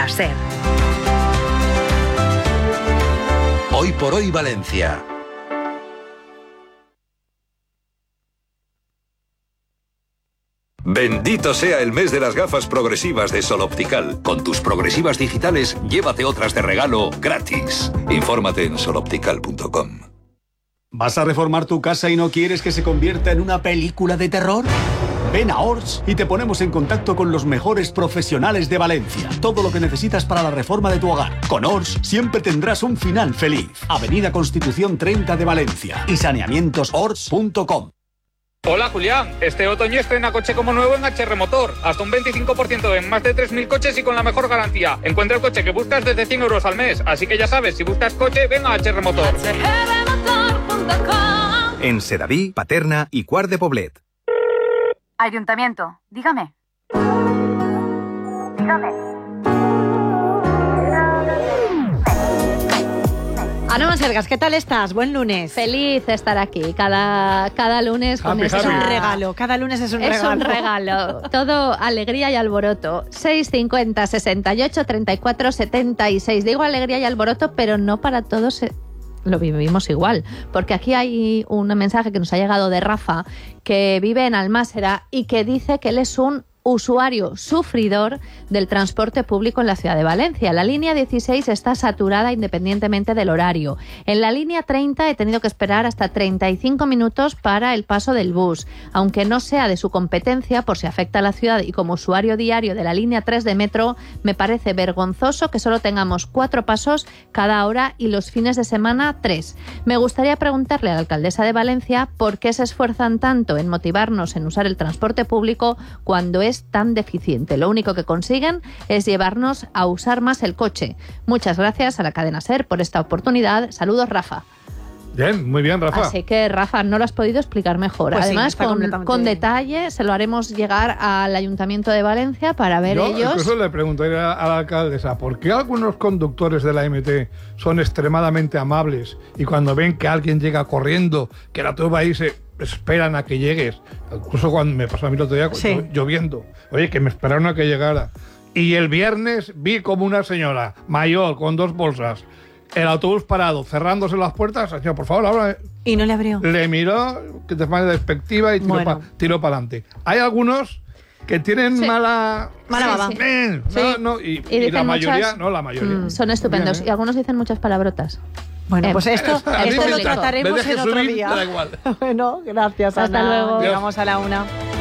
Cadena SER. Hoy por hoy Valencia. Bendito sea el mes de las gafas progresivas de Sol Optical. Con tus progresivas digitales, llévate otras de regalo gratis. Infórmate en soloptical.com. ¿Vas a reformar tu casa y no quieres que se convierta en una película de terror? Ven a Ors y te ponemos en contacto con los mejores profesionales de Valencia. Todo lo que necesitas para la reforma de tu hogar. Con Ors siempre tendrás un final feliz. Avenida Constitución 30 de Valencia y saneamientosors.com. Hola Julián, este otoño estrena coche como nuevo en HR Motor. Hasta un 25% en más de 3.000 coches y con la mejor garantía. Encuentra el coche que buscas desde 100 euros al mes. Así que ya sabes, si buscas coche, ven a HR Motor. En Sedaví, Paterna y Quart de Poblet. Ayuntamiento, dígame. Ana Mansergas, ¿qué tal estás? Buen lunes. Feliz de estar aquí cada lunes con Es un regalo, cada lunes es un regalo. Es un regalo, todo alegría y alboroto. 650 68 34 76. Digo alegría y alboroto, pero no para todos lo vivimos igual, porque aquí hay un mensaje que nos ha llegado de Rafa, que vive en Almásera y que dice que él es un usuario sufridor del transporte público en la ciudad de Valencia. La línea 16 está saturada independientemente del horario. En la línea 30 he tenido que esperar hasta 35 minutos para el paso del bus, aunque no sea de su competencia por si afecta a la ciudad, y como usuario diario de la línea 3 de metro me parece vergonzoso que solo tengamos 4 pasos cada hora y los fines de semana 3. Me gustaría preguntarle a la alcaldesa de Valencia por qué se esfuerzan tanto en motivarnos en usar el transporte público cuando es tan deficiente. Lo único que consiguen es llevarnos a usar más el coche. Muchas gracias a la cadena SER por esta oportunidad. Saludos, Rafa. Bien, muy bien, Rafa. Así que, Rafa, no lo has podido explicar mejor. Pues además, sí, con detalle, se lo haremos llegar al Ayuntamiento de Valencia para ver ellos. Incluso le preguntaría a la alcaldesa, ¿por qué algunos conductores de la MT son extremadamente amables y cuando ven que alguien llega corriendo, que la turba ahí se esperan a que llegues? Incluso cuando me pasó a mí el otro día, lloviendo, oye, que me esperaron a que llegara. Y el viernes vi como una señora mayor con 2 bolsas, el autobús parado, cerrándose las puertas. Señor, por favor, ahora. Y no le abrió. Le miró de manera despectiva y tiró para adelante. Hay algunos que tienen mala baba. Y la mayoría, no, la mayoría. Son estupendos. Bien, y algunos dicen muchas palabrotas. Bueno, pues esto lo público. trataremos en otro día. Da igual. Bueno, gracias, Ana. Hasta luego. Llegamos a la 1.